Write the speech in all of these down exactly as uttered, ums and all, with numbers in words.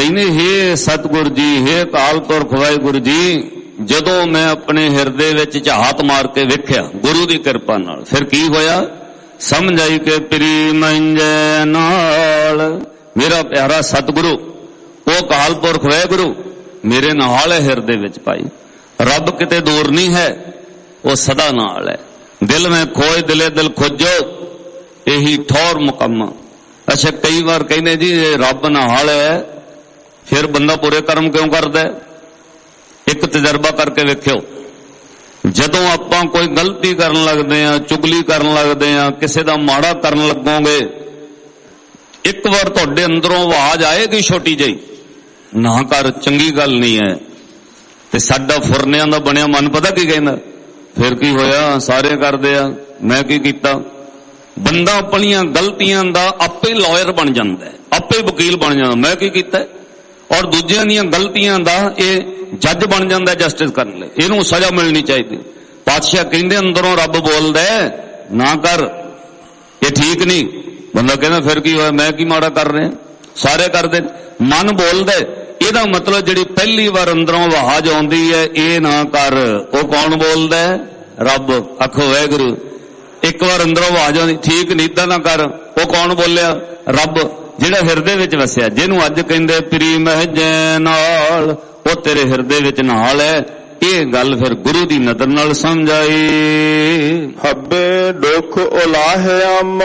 कहने हे सतगुरु जी, हे अकाल पुरख वाहिगुरु जी, जदों मैं अपने हिरदे विच झात मार के वेख्या गुरु की कृपा नाल, फिर की होया? समझ आई के प्री मंजै नाल, मेरा प्यारा सतगुरु वो अकाल पुरख वाहिगुरु मेरे नाल है हिरदे विच पाई। रब किते दूर नहीं है, वो सदा नाल है। दिल में खोए दिले दिल खोजो, यही ठौर मुकम्मा। अच्छा कई बार कहने जी रब नाल है फिर बंदा बुरे कर्म क्यों करदा है? एक तजर्बा करके वेख्यो, जदों आपां कोई गलती करन लगदे आ, चुगली करन लगदे आ, किसी दा माड़ा करन लगोगे, एक बार तुहाडे अंदरों आवाज आएगी छोटी जी, ना कर, चंगी गल नहीं है। ते साडा फुरनियां दा बनिया मन पता की कहंदा? फिर की होया, सारे करदे आ, मैं की कीता? बंदा अपनियां गलतियां दा आपे लॉयर बन जांदा है, आपे वकील बन जांदा, मैं की कीता? और दूजियां दीयां गलतियां दा ये जज बन जांदा है जस्टिस करन लई, इहनूं सजा मिलनी चाहिए। पातशाह कहंदे अंदरों रब बोलदा है ना कर, ये ठीक नहीं। बंदा कहना फिर की होया, मैं की माड़ा कर रहा? सारे करदे। मन बोलदा है, ਇਹਦਾ मतलब ਜਿਹੜੀ ਪਹਿਲੀ ਵਾਰ ਅੰਦਰੋਂ ਆਵਾਜ਼ ਆਉਂਦੀ ਹੈ ਇਹ ਨਾ ਕਰ, ਉਹ ਕੌਣ ਬੋਲਦਾ ਹੈ? ਰੱਬ। ਆਖੋ ਵਾਹਿਗੁਰੂ। ਇੱਕ ਵਾਰ ਅੰਦਰੋਂ ਆਵਾਜ਼ ਆਉਂਦੀ ਠੀਕ ਨਹੀਂ ਤਾਂ ਨਾ ਕਰ, ਉਹ ਕੌਣ ਬੋਲਿਆ? ਰੱਬ, ਜਿਹੜਾ ਹਿਰਦੇ ਵਿੱਚ ਵਸਿਆ, ਜਿਹਨੂੰ ਅੱਜ ਕਹਿੰਦੇ ਪ੍ਰੀ ਮਹਿਜੈ ਨਾਲ, ਉਹ ਤੇਰੇ ਹਿਰਦੇ ਵਿੱਚ ਨਾਲ ਹੈ। ਇਹ ਗੱਲ ਫਿਰ ਗੁਰੂ ਦੀ ਨਜ਼ਰ ਨਾਲ ਸਮਝ ਆਈ। ਹੱਬੇ ਦੁੱਖ ਉਲਾਹਿਆਮ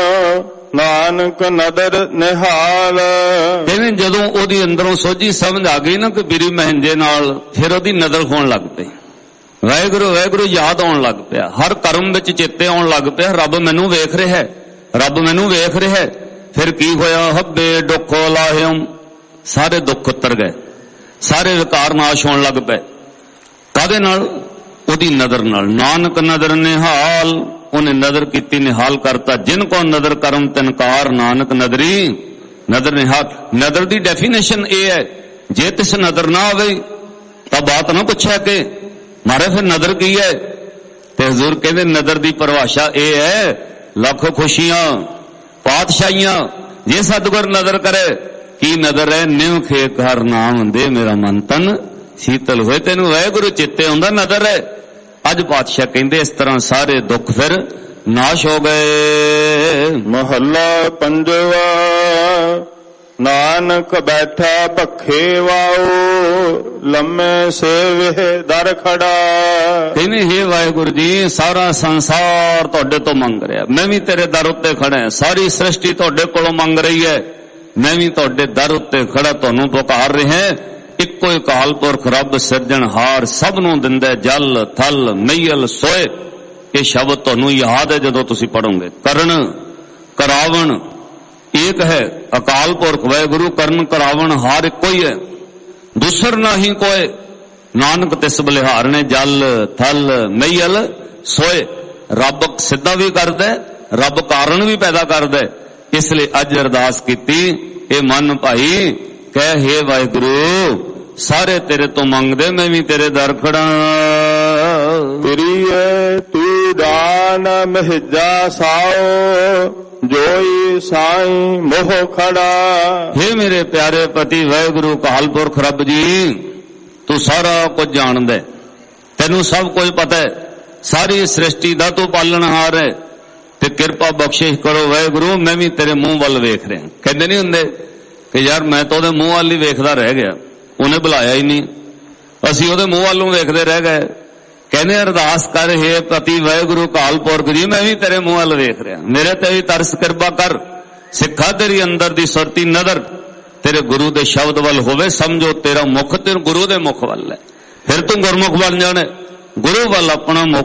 नानक नदर निहाल। कहने जदों ओदी अंदरों सोझी समझ आ गई ना कि बिरी महंजे नाल, फिर ओदी नदर होण लग पई, वाहिगुरू वाहिगुरू याद आउण लग पिया, हर कर्म विच चेते आउण लग पिया, रब मैनू वेख रिहा है, रब मैनू वेख रिहा है। फिर की होया? हब्बे दुख लाहिम, सारे दुख उतर गए, सारे विकार नाश होण लग पए। कादे नाल? ओदी नदर नाल। नानक नदर निहाल, उन्हें नदर की निहाल करता, जिनको नदर करम तिनकार नानक नदरी नदर निहाल। नदर की डेफिनेशन ये है, जे तिस नदर ना आवे तो बात ना पूछा कि मारे फिर नदर की है? ते हजूर कहते नदर की परिभाषा ये है, लख खुशियां पातशाहियां जे सतगुर नदर करे। की नदर है? निव खेक हर नाम दे मेरा मन तन शीतल होए, तेनू वाहिगुरू चेते आउंदा नदर है। अज पातशाह कहंदे इस तरह सारे दुख फिर नाश हो गए। महला पंजवा नानक बैठा भखे वाओ, लम्मे से वह दर खड़ा। कहने हे वाहिगुरू जी, सारा संसार तुहाडे तो मंग रहा, मैं भी तेरे दर उत्ते खड़ा है, सारी सृष्टि तुहाडे कोलों मंग रही है, मैं भी तुहाडे दर उत्ते खड़ा तुहानू पुकार रहा है। इक्को अकाल पुरख रब सिरजनहार सब नूं दिंदा जल थल मैयल सोए। ये शब्द तुहानू याद है जदों तुसीं पढ़ोगे। करण करावण एक है, अकाल पुरख वाहिगुरू करण करावण हार इक्को ही है, दूसर ना ही कोई। नानक तिस बलिहार ने जल थल मैयल सोए। रब सिद्धा भी करदा है, रब कारण भी पैदा करदा है। इसलिए अज अरदास कीती, ए मन भाई कह हे वाहिगुरू सारे तेरे तो मंगदे, मैं भी तेरे दर खड़ा। प्रिय तू दान महजा साओ, जोई साई मोह खड़ा। हे मेरे प्यारे पति वाहिगुरू अकाल पुरख रब जी, तू सारा कुछ जानदा है, तेनू सब कुछ पता है, सारी सृष्टि दा तू पालनहार है, ते किरपा बख्शिश करो वाहिगुरू, मैं भी तेरे मुंह वल वेख रहा। कहंदे नहीं हुंदे कि यार मैं तो मुंह वाल ही वेखदा रह गया, उन्हें बुलाया ही नहीं, असी ओदे मुंह वालों वेखदे रह गए। कहने अरदास कर हे पति वाहिगुरू अकाल पुरख जी, मैं भी तेरे मुंह वाल वेख रहा, मेरे ते भी तरस किरपा कर। सिखा तेरी अंदर दी सुरती नदर तेरे गुरु दे शब्द वल होवे, समझो तेरा मुख तेरे गुरु दे मुख वल है, फिर तू गुरमुख बन जाने। गुरु वल अपना मुख